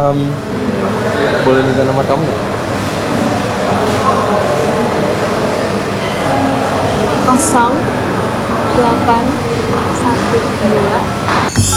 Boleh minta nomor kamu nggak? 0812.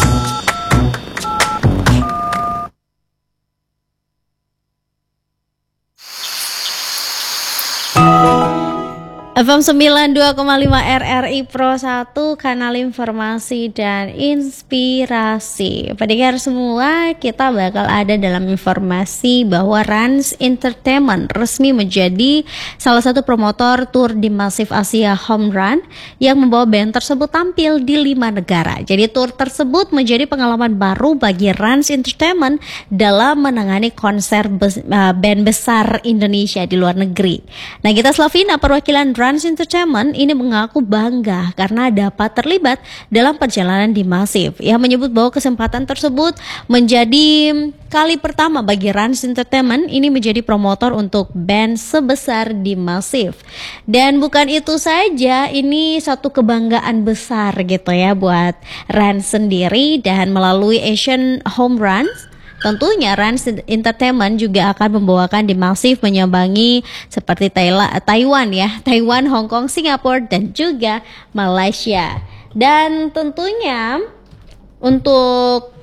FM 92,5 RRI Pro 1, kanal informasi dan inspirasi. Pendengar semua, kita bakal ada dalam informasi bahwa Rans Entertainment resmi menjadi salah satu promotor tur di Masif Asia Home Run yang membawa band tersebut tampil di 5 negara. Jadi tur tersebut menjadi pengalaman baru bagi Rans Entertainment dalam menangani konser band besar Indonesia di luar negeri. Nagita Slavina, perwakilan Rans Entertainment ini mengaku bangga karena dapat terlibat dalam perjalanan di Masif. Ia menyebut bahwa kesempatan tersebut menjadi kali pertama bagi Rans Entertainment ini menjadi promotor untuk band sebesar di Masif. Dan bukan itu saja, ini satu kebanggaan besar gitu ya buat Rans sendiri, dan melalui Asian Home Runs tentunya Rans Entertainment juga akan membawakan di Masif menyambangi seperti Taiwan ya, Taiwan, Hong Kong, Singapura dan juga Malaysia. Dan tentunya untuk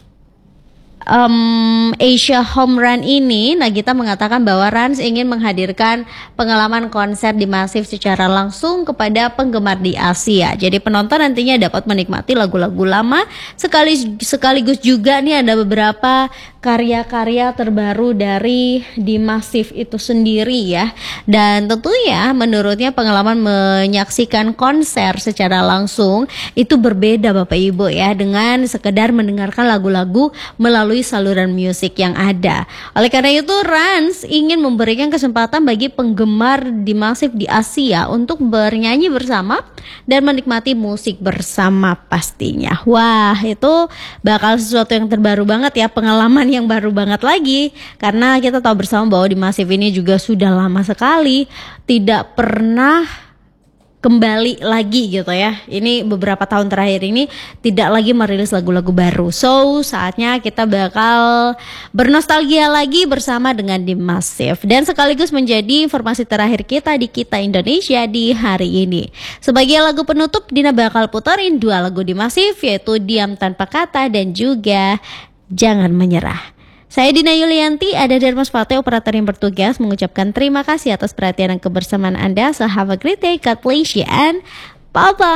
Asia Home Run ini, Nagita mengatakan bahwa Rans ingin menghadirkan pengalaman konser di Masif secara langsung kepada penggemar di Asia. Jadi penonton nantinya dapat menikmati lagu-lagu lama, sekaligus juga nih ada beberapa karya-karya terbaru dari di Masif itu sendiri ya. Dan tentunya menurutnya pengalaman menyaksikan konser secara langsung itu berbeda Bapak Ibu ya, dengan sekedar mendengarkan lagu-lagu melalui saluran musik yang ada. Oleh karena itu Rans ingin memberikan kesempatan bagi penggemar di Masif di Asia untuk bernyanyi bersama dan menikmati musik bersama pastinya. Wah, itu bakal sesuatu yang terbaru banget ya, pengalaman yang baru banget lagi, karena kita tahu bersama bahwa di Masif ini juga sudah lama sekali tidak pernah kembali lagi gitu ya. Ini beberapa tahun terakhir ini tidak lagi merilis lagu-lagu baru. So saatnya kita bakal bernostalgia lagi bersama dengan di Masif. Dan sekaligus menjadi informasi terakhir kita di Kita Indonesia di hari ini. Sebagai lagu penutup, Dina bakal puterin 2 lagu di Masif, yaitu Diam Tanpa Kata dan juga Jangan Menyerah. Saya Dina Yulianti, ada Dharma Spate, operator yang bertugas, mengucapkan terima kasih atas perhatian dan kebersamaan Anda. So have a great day, God bless you, and bye-bye.